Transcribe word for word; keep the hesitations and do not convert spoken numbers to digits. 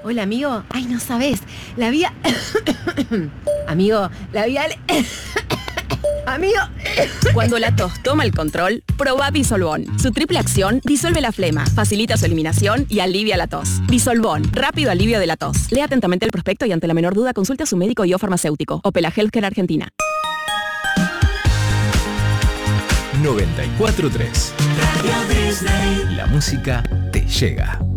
Hola, amigo. Ay, no sabés. La vida... amigo, la vida... Amigo. Cuando la tos toma el control, probá Disolvón. Su triple acción disuelve la flema, facilita su eliminación y alivia la tos. Disolvón, rápido alivio de la tos. Lea atentamente el prospecto y ante la menor duda consulte a su médico y o farmacéutico. Opela Healthcare Argentina. noventa y cuatro punto tres. Radio Disney. La música te llega.